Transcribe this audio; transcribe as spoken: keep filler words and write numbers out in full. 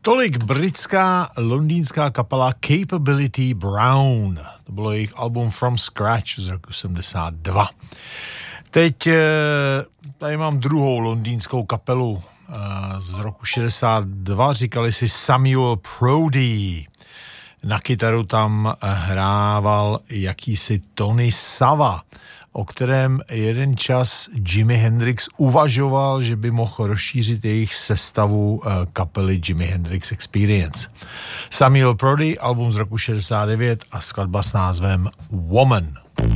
Tolik britská londýnská kapela Capability Brown. To bylo jejich album From Scratch z roku sedmdesát dva. Teď tady mám druhou londýnskou kapelu z roku šedesát dva. Říkali si Samuel Proddy. Na kytaru tam hrával jakýsi Tony Sava, o kterém jeden čas Jimi Hendrix uvažoval, že by mohl rozšířit jejich sestavu kapely Jimi Hendrix Experience. Samuel Proddy, album z roku šedesát devět a skladba s názvem Woman.